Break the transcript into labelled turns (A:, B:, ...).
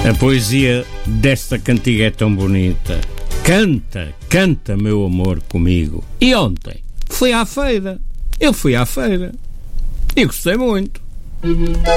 A: A poesia desta cantiga é tão bonita. Canta, canta, meu amor, comigo. E ontem fui à feira. Eu fui à feira e gostei muito.